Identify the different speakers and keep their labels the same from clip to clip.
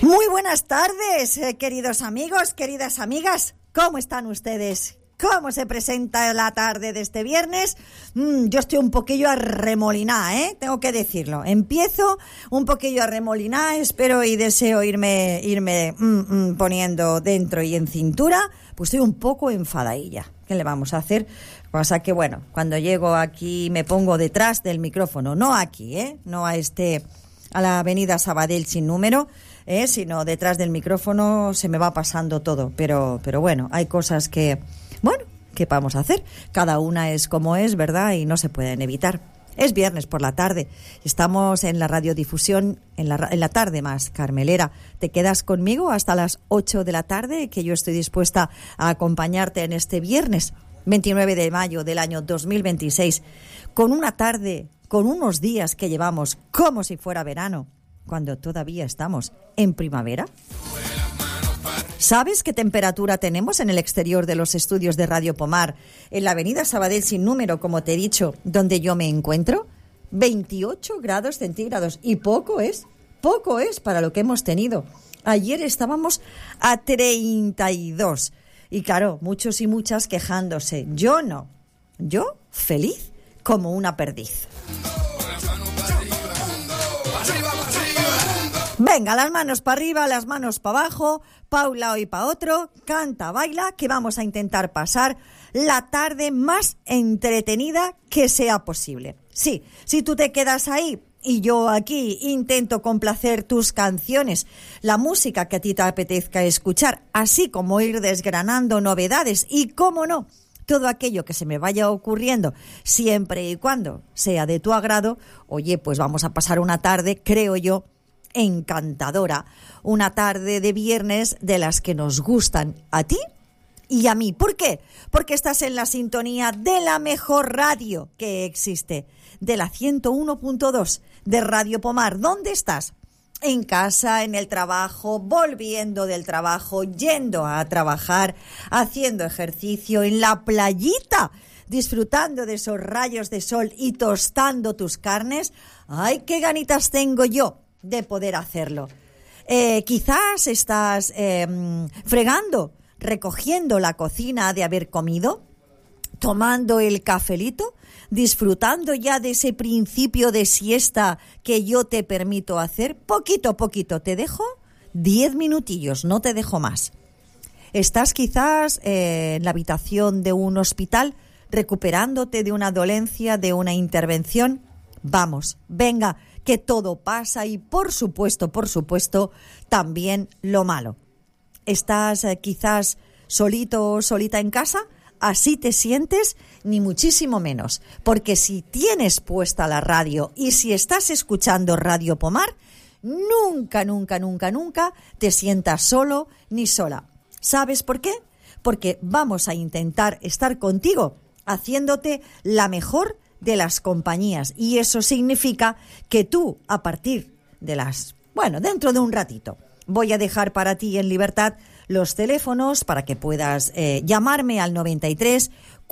Speaker 1: Muy buenas tardes, queridos amigos, queridas amigas. ¿Cómo están ustedes? ¿Cómo se presenta la tarde de este viernes? Yo estoy un poquillo arremolinada, tengo que decirlo. Empiezo un poquillo arremolinada, espero y deseo irme poniendo dentro y en cintura. Pues estoy un poco enfadadilla. ¿Qué le vamos a hacer? Pasa que, bueno, cuando llego aquí me pongo detrás del micrófono. No aquí, no a la avenida Sabadell sin número, sino detrás del micrófono se me va pasando todo. Pero bueno, hay cosas que... Bueno, ¿qué vamos a hacer? Cada una es como es, ¿verdad? Y no se pueden evitar. Es viernes por la tarde. Estamos en la radiodifusión en la tarde más carmelera. ¿Te quedas conmigo hasta las 8 de la tarde? Que yo estoy dispuesta a acompañarte en este viernes 29 de mayo del año 2026. Con una tarde, con unos días que llevamos como si fuera verano, cuando todavía estamos en primavera. ¿Sabes qué temperatura tenemos en el exterior de los estudios de Radio Pomar, en la avenida Sabadell sin número, como te he dicho, donde yo me encuentro? 28 grados centígrados. Y poco es para lo que hemos tenido. Ayer estábamos a 32. Y claro, muchos y muchas quejándose. Yo no. Yo feliz como una perdiz. Venga, las manos para arriba, las manos para abajo, pa' un lado y pa' otro, canta, baila, que vamos a intentar pasar la tarde más entretenida que sea posible. Sí, si tú te quedas ahí y yo aquí intento complacer tus canciones, la música que a ti te apetezca escuchar, así como ir desgranando novedades y, cómo no, todo aquello que se me vaya ocurriendo, siempre y cuando sea de tu agrado, oye, pues vamos a pasar una tarde, creo yo, encantadora, una tarde de viernes de las que nos gustan a ti y a mí. ¿Por qué? Porque estás en la sintonía de la mejor radio que existe, de la 101.2 de Radio Pomar. ¿Dónde estás? En casa, en el trabajo, volviendo del trabajo, yendo a trabajar, haciendo ejercicio, en la playita, disfrutando de esos rayos de sol y tostando tus carnes. ¡Ay, qué ganitas tengo yo de poder hacerlo! Quizás estás fregando, recogiendo la cocina de haber comido, tomando el cafelito, disfrutando ya de ese principio de siesta que yo te permito hacer. Poquito a poquito, te dejo 10 minutillos, no te dejo más. Estás quizás en la habitación de un hospital recuperándote de una dolencia, de una intervención. Vamos, venga, que todo pasa y por supuesto, también lo malo. ¿Estás quizás solito o solita en casa? ¿Así te sientes? Ni muchísimo menos, porque si tienes puesta la radio y si estás escuchando Radio Pomar, nunca te sientas solo ni sola. ¿Sabes por qué? Porque vamos a intentar estar contigo, haciéndote la mejor de las compañías, y eso significa que tú, a partir de dentro de un ratito, voy a dejar para ti en libertad los teléfonos para que puedas llamarme al 93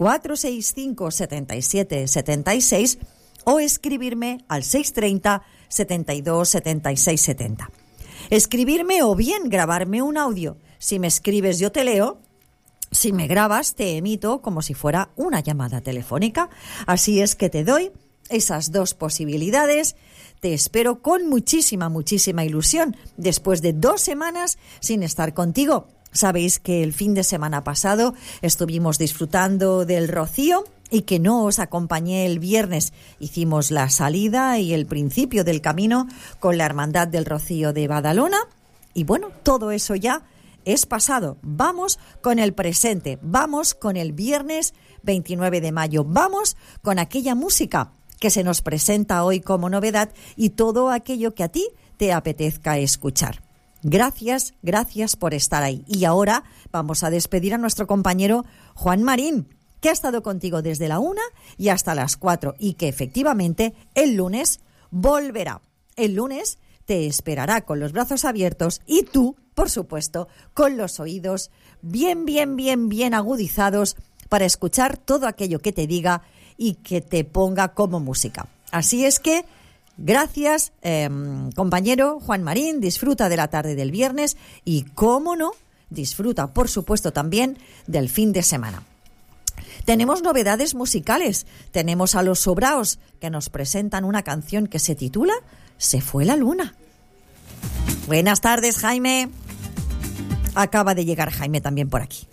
Speaker 1: 465 77 76 o escribirme al 630 72 76 70. Escribirme o bien grabarme un audio. Si me escribes yo te leo. Si me grabas, te emito como si fuera una llamada telefónica. Así es que te doy esas dos posibilidades. Te espero con muchísima ilusión después de 2 semanas sin estar contigo. Sabéis que el fin de semana pasado estuvimos disfrutando del Rocío y que no os acompañé el viernes. Hicimos la salida y el principio del camino con la Hermandad del Rocío de Badalona. Y bueno, todo eso ya es pasado. Vamos con el presente, vamos con el viernes 29 de mayo, vamos con aquella música que se nos presenta hoy como novedad y todo aquello que a ti te apetezca escuchar. Gracias por estar ahí. Y ahora vamos a despedir a nuestro compañero Juan Marín, que ha estado contigo desde la 1 y hasta las 4 y que efectivamente el lunes volverá. El lunes te esperará con los brazos abiertos y tú, por supuesto, con los oídos bien agudizados para escuchar todo aquello que te diga y que te ponga como música. Así es que Gracias, compañero Juan Marín. Disfruta de la tarde del viernes y, cómo no, disfruta, por supuesto, también del fin de semana. Tenemos novedades musicales. Tenemos a Los Sobraos, que nos presentan una canción que se titula Se fue la luna. Buenas tardes, Jaime. Acaba de llegar Jaime también por aquí.